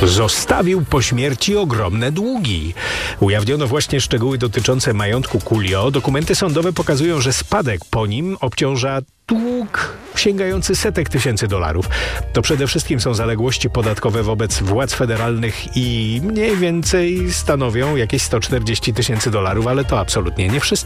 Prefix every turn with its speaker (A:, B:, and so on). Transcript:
A: Zostawił po śmierci ogromne długi. Ujawniono właśnie szczegóły dotyczące majątku Coolio. Dokumenty sądowe pokazują, że spadek po nim obciąża dług sięgający setek tysięcy dolarów. To przede wszystkim są zaległości podatkowe wobec władz federalnych i mniej więcej stanowią jakieś $140 000, ale to absolutnie nie wszystko.